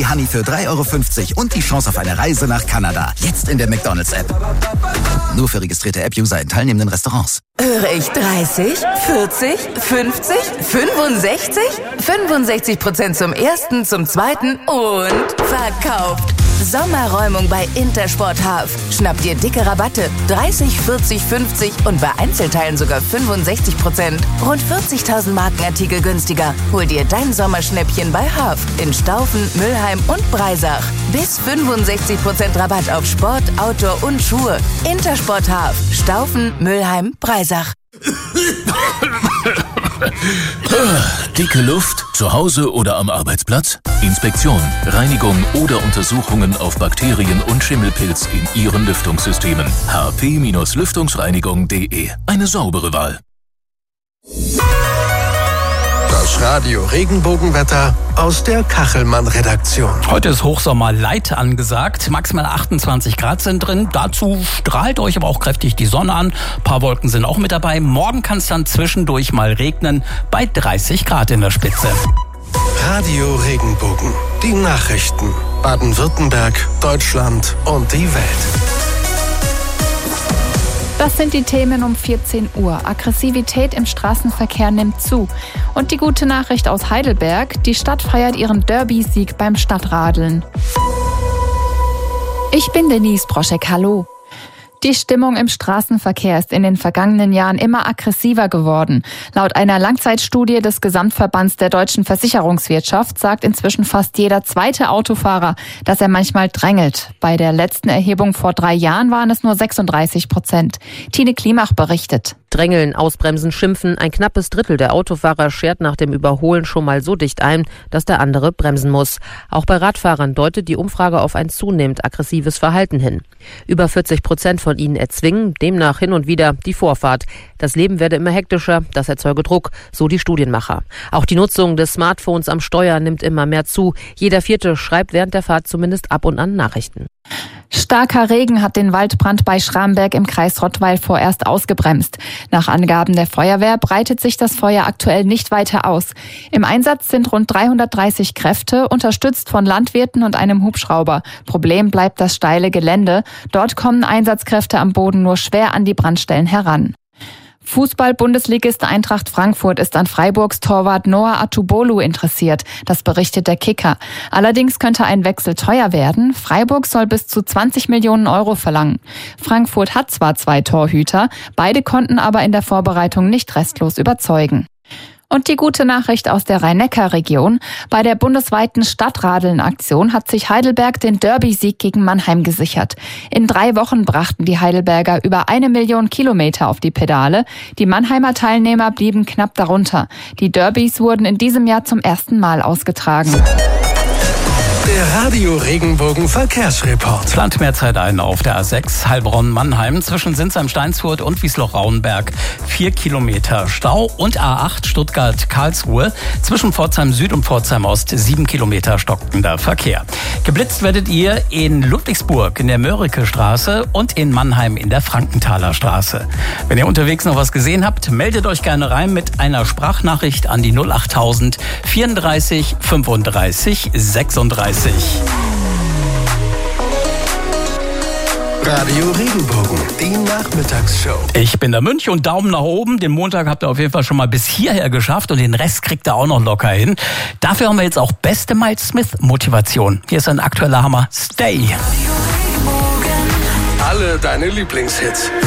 Honey für 3,50 € und die Chance auf eine Reise nach Kanada. Jetzt in der McDonald's-App. Nur für registrierte App-User in teilnehmenden Restaurants. Höre ich 30, 40, 50, 65? 65% zum ersten, zum zweiten und verkauft. Sommerräumung bei Intersport Half. Schnapp dir dicke Rabatte. 30, 40, 50 und bei Einzelteilen sogar 65%. Rund 40.000 Markenartikel günstiger. Hol dir dein Sommerschnäppchen bei Half in Staufen, Mülheim und Breisach. Bis 65% Rabatt auf Sport, Outdoor und Schuhe. Intersport Half. Staufen, Mülheim, Breisach. Dicke Luft, zu Hause oder am Arbeitsplatz? Inspektion, Reinigung oder Untersuchungen auf Bakterien und Schimmelpilz in Ihren Lüftungssystemen. hp-lüftungsreinigung.de. Eine saubere Wahl. Das Radio Regenbogenwetter aus der Kachelmann-Redaktion. Heute ist Hochsommer Light angesagt. Maximal 28 Grad sind drin. Dazu strahlt euch aber auch kräftig die Sonne an. Ein paar Wolken sind auch mit dabei. Morgen kann es dann zwischendurch mal regnen bei 30 Grad in der Spitze. Radio Regenbogen. Die Nachrichten. Baden-Württemberg, Deutschland und die Welt. Das sind die Themen um 14 Uhr. Aggressivität im Straßenverkehr nimmt zu. Und die gute Nachricht aus Heidelberg: Die Stadt feiert ihren Derby-Sieg beim Stadtradeln. Ich bin Denise Broschek, hallo. Die Stimmung im Straßenverkehr ist in den vergangenen Jahren immer aggressiver geworden. Laut einer Langzeitstudie des Gesamtverbands der deutschen Versicherungswirtschaft sagt inzwischen fast jeder zweite Autofahrer, dass er manchmal drängelt. Bei der letzten Erhebung vor 3 Jahren waren es nur 36%. Tine Klimach berichtet. Drängeln, ausbremsen, schimpfen. Ein knappes Drittel der Autofahrer schert nach dem Überholen schon mal so dicht ein, dass der andere bremsen muss. Auch bei Radfahrern deutet die Umfrage auf ein zunehmend aggressives Verhalten hin. Über 40% von ihnen erzwingen demnach hin und wieder die Vorfahrt. Das Leben werde immer hektischer, das erzeuge Druck, so die Studienmacher. Auch die Nutzung des Smartphones am Steuer nimmt immer mehr zu. Jeder Vierte schreibt während der Fahrt zumindest ab und an Nachrichten. Starker Regen hat den Waldbrand bei Schramberg im Kreis Rottweil vorerst ausgebremst. Nach Angaben der Feuerwehr breitet sich das Feuer aktuell nicht weiter aus. Im Einsatz sind rund 330 Kräfte, unterstützt von Landwirten und einem Hubschrauber. Problem bleibt das steile Gelände. Dort kommen Einsatzkräfte am Boden nur schwer an die Brandstellen heran. Fußball-Bundesligist Eintracht Frankfurt ist an Freiburgs Torwart Noah Atubolu interessiert. Das berichtet der Kicker. Allerdings könnte ein Wechsel teuer werden. Freiburg soll bis zu 20 Millionen € verlangen. Frankfurt hat zwar 2 Torhüter, beide konnten aber in der Vorbereitung nicht restlos überzeugen. Und die gute Nachricht aus der Rhein-Neckar-Region: Bei der bundesweiten Stadtradeln-Aktion hat sich Heidelberg den Derby-Sieg gegen Mannheim gesichert. In 3 Wochen brachten die Heidelberger über 1 Million Kilometer auf die Pedale. Die Mannheimer Teilnehmer blieben knapp darunter. Die Derbys wurden in diesem Jahr zum ersten Mal ausgetragen. Der Radio Regenbogen Verkehrsreport. Plant mehr Zeit ein auf der A6 Heilbronn-Mannheim zwischen Sinsheim-Steinsfurt und Wiesloch-Rauenberg. 4 Kilometer Stau und A8 Stuttgart-Karlsruhe zwischen Pforzheim Süd und Pforzheim Ost 7 Kilometer stockender Verkehr. Geblitzt werdet ihr in Ludwigsburg in der Mörike-Straße und in Mannheim in der Frankenthaler Straße. Wenn ihr unterwegs noch was gesehen habt, meldet euch gerne rein mit einer Sprachnachricht an die 08000 34 35 36. Radio Regenbogen, die Nachmittagsshow. Ich bin der Münch und Daumen nach oben. Den Montag habt ihr auf jeden Fall schon mal bis hierher geschafft und den Rest kriegt ihr auch noch locker hin. Dafür haben wir jetzt auch beste Miles Smith Motivation. Hier ist ein aktueller Hammer. Stay. Alle deine Lieblingshits.